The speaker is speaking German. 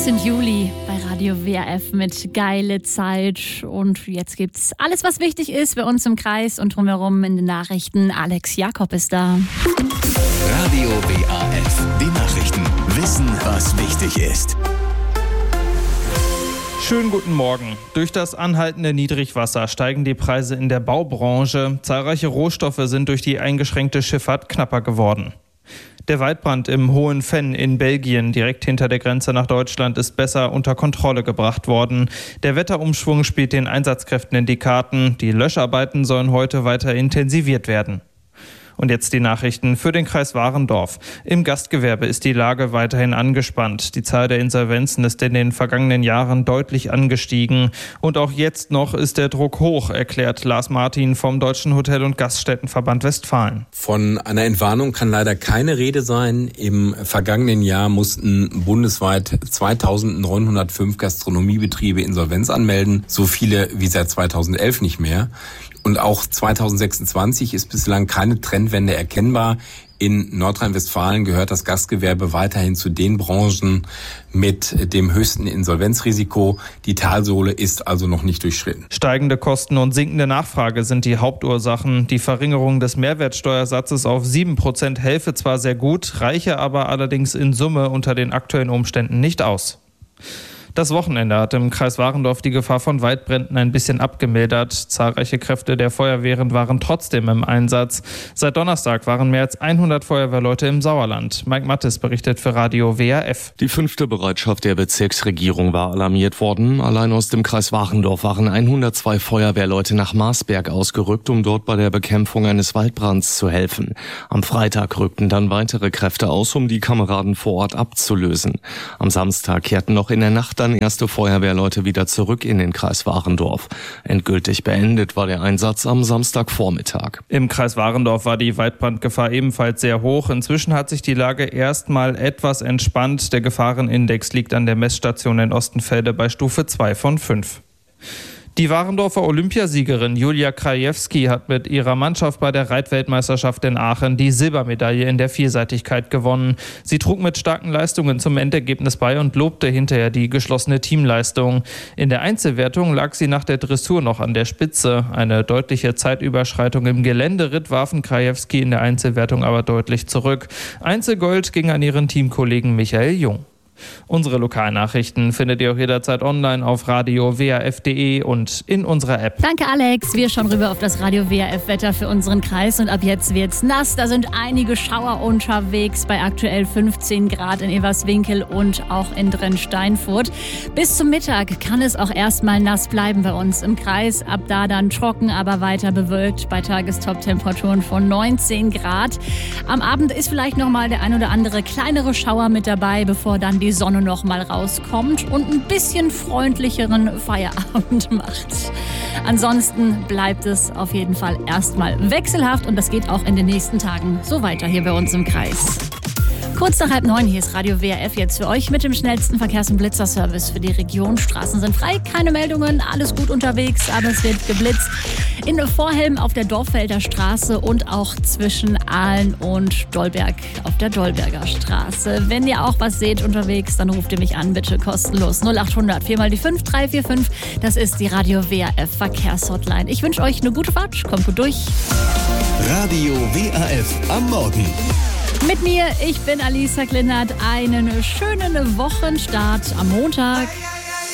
19. Juli bei Radio WRF mit Geile Zeit. Und jetzt gibt's alles, was wichtig ist bei uns im Kreis und drumherum in den Nachrichten. Alex Jakob ist da. Radio WRF, die Nachrichten. Wissen, was wichtig ist. Schönen guten Morgen. Durch das anhaltende Niedrigwasser steigen die Preise in der Baubranche. Zahlreiche Rohstoffe sind durch die eingeschränkte Schifffahrt knapper geworden. Der Waldbrand im Hohen Venn in Belgien, direkt hinter der Grenze nach Deutschland, ist besser unter Kontrolle gebracht worden. Der Wetterumschwung spielt den Einsatzkräften in die Karten. Die Löscharbeiten sollen heute weiter intensiviert werden. Und jetzt die Nachrichten für den Kreis Warendorf. Im Gastgewerbe ist die Lage weiterhin angespannt. Die Zahl der Insolvenzen ist in den vergangenen Jahren deutlich angestiegen. Und auch jetzt noch ist der Druck hoch, erklärt Lars Martin vom Deutschen Hotel- und Gaststättenverband Westfalen. Von einer Entwarnung kann leider keine Rede sein. Im vergangenen Jahr mussten bundesweit 2905 Gastronomiebetriebe Insolvenz anmelden. So viele wie seit 2011 nicht mehr. Und auch 2026 ist bislang keine Trendwende erkennbar. In Nordrhein-Westfalen gehört das Gastgewerbe weiterhin zu den Branchen mit dem höchsten Insolvenzrisiko. Die Talsohle ist also noch nicht durchschritten. Steigende Kosten und sinkende Nachfrage sind die Hauptursachen. Die Verringerung des Mehrwertsteuersatzes auf 7% helfe zwar sehr gut, reiche aber allerdings in Summe unter den aktuellen Umständen nicht aus. Das Wochenende hat im Kreis Warendorf die Gefahr von Waldbränden ein bisschen abgemildert. Zahlreiche Kräfte der Feuerwehren waren trotzdem im Einsatz. Seit Donnerstag waren mehr als 100 Feuerwehrleute im Sauerland. Mike Mattes berichtet für Radio WRF. Die 5. Bereitschaft der Bezirksregierung war alarmiert worden. Allein aus dem Kreis Warendorf waren 102 Feuerwehrleute nach Marsberg ausgerückt, um dort bei der Bekämpfung eines Waldbrands zu helfen. Am Freitag rückten dann weitere Kräfte aus, um die Kameraden vor Ort abzulösen. Am Samstag kehrten noch in der Nacht dann erste Feuerwehrleute wieder zurück in den Kreis Warendorf. Endgültig beendet war der Einsatz am Samstagvormittag. Im Kreis Warendorf war die Waldbrandgefahr ebenfalls sehr hoch. Inzwischen hat sich die Lage erstmal etwas entspannt. Der Gefahrenindex liegt an der Messstation in Ostenfelde bei Stufe 2 von 5. Die Warendorfer Olympiasiegerin Julia Krajewski hat mit ihrer Mannschaft bei der Reitweltmeisterschaft in Aachen die Silbermedaille in der Vielseitigkeit gewonnen. Sie trug mit starken Leistungen zum Endergebnis bei und lobte hinterher die geschlossene Teamleistung. In der Einzelwertung lag sie nach der Dressur noch an der Spitze. Eine deutliche Zeitüberschreitung im Geländeritt warfen Krajewski in der Einzelwertung aber deutlich zurück. Einzelgold ging an ihren Teamkollegen Michael Jung. Unsere Lokalnachrichten findet ihr auch jederzeit online auf radio-wrf.de und in unserer App. Danke Alex, wir schauen rüber auf das Radio WRF-Wetter für unseren Kreis und ab jetzt wird's nass. Da sind einige Schauer unterwegs bei aktuell 15 Grad in Everswinkel und auch in Drensteinfurt. Bis zum Mittag kann es auch erstmal nass bleiben bei uns im Kreis. Ab da dann trocken, aber weiter bewölkt bei Tagestop-Temperaturen von 19 Grad. Am Abend ist vielleicht nochmal der ein oder andere kleinere Schauer mit dabei, bevor dann die Sonne noch mal rauskommt und ein bisschen freundlicheren Feierabend macht. Ansonsten bleibt es auf jeden Fall erstmal wechselhaft und das geht auch in den nächsten Tagen so weiter hier bei uns im Kreis. Kurz nach 8:30, hier ist Radio WRF jetzt für euch mit dem schnellsten Verkehrs- und Blitzerservice für die Region. Straßen sind frei, keine Meldungen, alles gut unterwegs, aber es wird geblitzt. In Vorhelm auf der Dorffelder Straße und auch zwischen Ahlen und Dolberg auf der Dolberger Straße. Wenn ihr auch was seht unterwegs, dann ruft ihr mich an, bitte kostenlos. 0800 4 mal die 5 345. Das ist die Radio WRF Verkehrshotline. Ich wünsche euch eine gute Fahrt, kommt gut durch. Radio WRF am Morgen. Mit mir, ich bin Alisa Klinert. Einen schönen Wochenstart am Montag.